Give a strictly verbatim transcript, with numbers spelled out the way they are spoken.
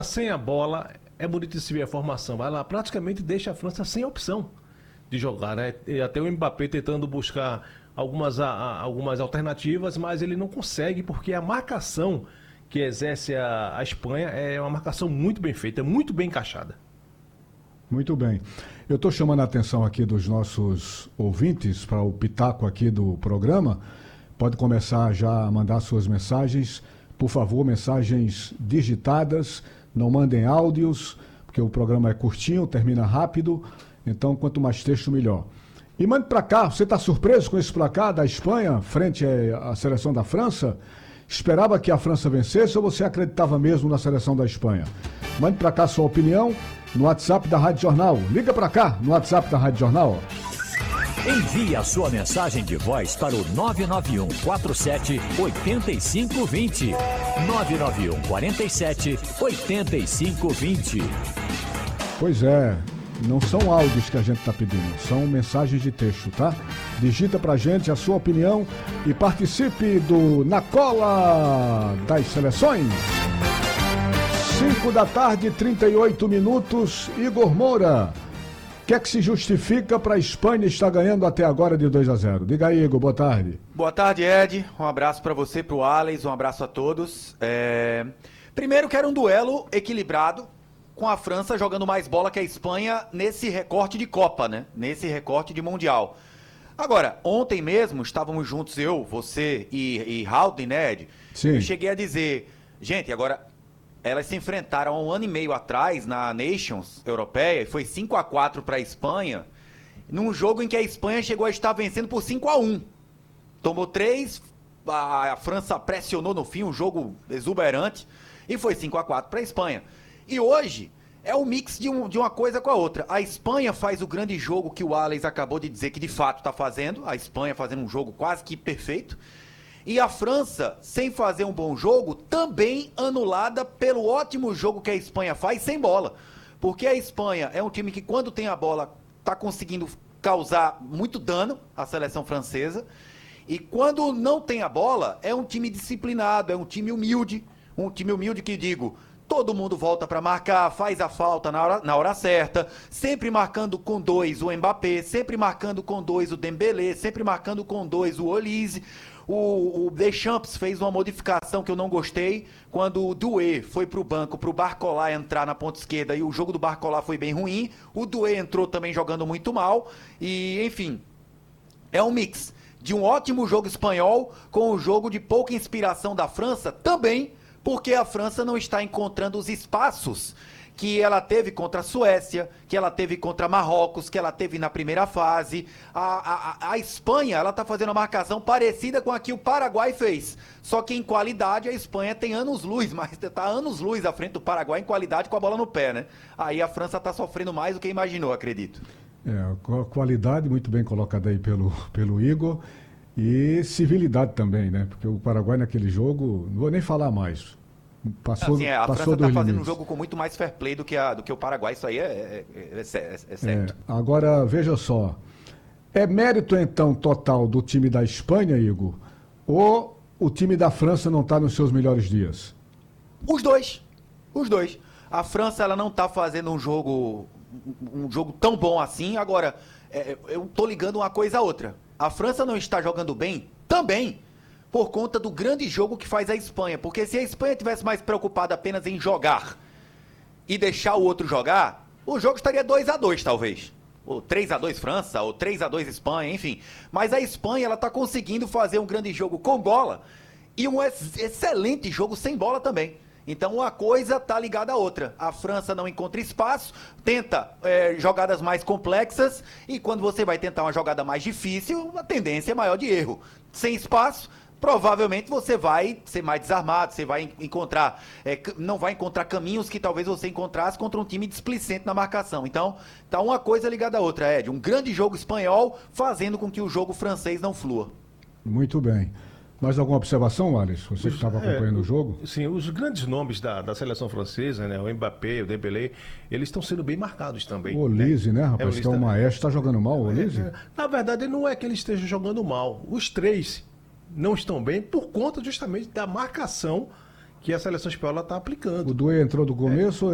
Sem a bola, é bonito de se ver a formação. Ela praticamente deixa a França sem opção de jogar, né? E até o Mbappé tentando buscar algumas, a- a- algumas alternativas, mas ele não consegue porque a marcação que exerce a, a Espanha é uma marcação muito bem feita, muito bem encaixada. Muito bem. Eu estou chamando a atenção aqui dos nossos ouvintes para o pitaco aqui do programa. Pode começar já a mandar suas mensagens. Por favor, mensagens digitadas. Não mandem áudios, porque o programa é curtinho, termina rápido. Então, quanto mais texto, melhor. E mande para cá. Você está surpreso com esse placar da Espanha frente à seleção da França? Esperava que a França vencesse ou você acreditava mesmo na seleção da Espanha? Mande para cá sua opinião no WhatsApp da Rádio Jornal. Liga para cá no WhatsApp da Rádio Jornal. Envie a sua mensagem de voz para o nove nove um quatro sete oito cinco dois zero. nove nove um quatro sete oito cinco dois zero. Pois é, não são áudios que a gente está pedindo, são mensagens de texto, tá? Digita pra gente a sua opinião e participe do Na Cola das Seleções. cinco da tarde, trinta e oito minutos. Igor Moura, o que é que se justifica para a Espanha estar ganhando até agora de dois a zero? Diga aí, Igor, boa tarde. Boa tarde, Ed. Um abraço para você, para o Alex, um abraço a todos. É... Primeiro, quero um duelo equilibrado, com a França jogando mais bola que a Espanha nesse recorte de Copa, né? Nesse recorte de Mundial. Agora, ontem mesmo, estávamos juntos, eu, você e, e Haldane, né, Ed? Sim. Eu cheguei a dizer, gente, agora... Elas se enfrentaram há um ano e meio atrás na Nations Europeia e foi cinco a quatro para a Espanha, num jogo em que a Espanha chegou a estar vencendo por cinco a um. Tomou três, a França pressionou no fim, um jogo exuberante, e foi cinco a quatro para a Espanha. E hoje é um mix de, um, de uma coisa com a outra. A Espanha faz o grande jogo que o Alex acabou de dizer que de fato está fazendo, a Espanha fazendo um jogo quase que perfeito. E a França, sem fazer um bom jogo, também anulada pelo ótimo jogo que a Espanha faz sem bola. Porque a Espanha é um time que, quando tem a bola, está conseguindo causar muito dano à seleção francesa. E quando não tem a bola, é um time disciplinado, é um time humilde. Um time humilde que, digo, todo mundo volta para marcar, faz a falta na hora, na hora certa, sempre marcando com dois o Mbappé, sempre marcando com dois o Dembélé, sempre marcando com dois o Olise. O, o Deschamps fez uma modificação que eu não gostei, quando o Doué foi pro banco, pro Barcola entrar na ponta esquerda, e o jogo do Barcola foi bem ruim, o Doué entrou também jogando muito mal, e enfim, é um mix de um ótimo jogo espanhol com um jogo de pouca inspiração da França, também porque a França não está encontrando os espaços que ela teve contra a Suécia, que ela teve contra Marrocos, que ela teve na primeira fase. A, a, a Espanha, ela está fazendo uma marcação parecida com a que o Paraguai fez. Só que em qualidade a Espanha tem anos-luz, mas está anos-luz à frente do Paraguai em qualidade com a bola no pé, né? Aí a França está sofrendo mais do que imaginou, acredito. É, qualidade muito bem colocada aí pelo, pelo Igor e civilidade também, né? Porque o Paraguai naquele jogo, não vou nem falar mais. Passou, assim, é, a passou França está fazendo limites. um jogo com muito mais fair play do que, a, do que o Paraguai, isso aí é, é, é, é, é certo. É, agora, veja só, é mérito então total do time da Espanha, Igor, ou o time da França não está nos seus melhores dias? Os dois, os dois. A França, ela não está fazendo um jogo, um jogo tão bom assim. Agora, é, eu tô ligando uma coisa a outra. A França não está jogando bem também por conta do grande jogo que faz a Espanha. Porque se a Espanha tivesse mais preocupada apenas em jogar e deixar o outro jogar, o jogo estaria dois a dois talvez. Ou três a dois França, ou três a dois Espanha, enfim. Mas a Espanha, ela está conseguindo fazer um grande jogo com bola e um ex- excelente jogo sem bola também. Então uma coisa tá ligada à outra. A França não encontra espaço, tenta é, jogadas mais complexas, e quando você vai tentar uma jogada mais difícil, a tendência é maior de erro. Sem espaço, provavelmente você vai ser mais desarmado, você vai encontrar, é, não vai encontrar caminhos que talvez você encontrasse contra um time displicente na marcação. Então, tá uma coisa ligada à outra, Ed. Um grande jogo espanhol fazendo com que o jogo francês não flua. Muito bem. Mais alguma observação, Alisson? Você que estava acompanhando É, o jogo? Sim, os grandes nomes da, da seleção francesa, né, o Mbappé, o Dembélé, eles estão sendo bem marcados também. O Olise, né, É, o rapaz, Olise que é o tá- maestro, está jogando mal, o Olise? É, na verdade, não é que ele esteja jogando mal. Os três não estão bem por conta justamente da marcação que a seleção espanhola está aplicando. O Doué entrou do começo